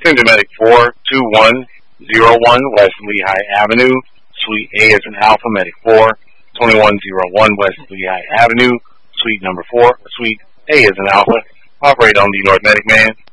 Symptomatic 42101 West Lehigh Avenue, Suite A as in Alpha, Medic 42101 West Lehigh Avenue, Suite number 4, Suite A as in Alpha. Operate on the North Medic Man.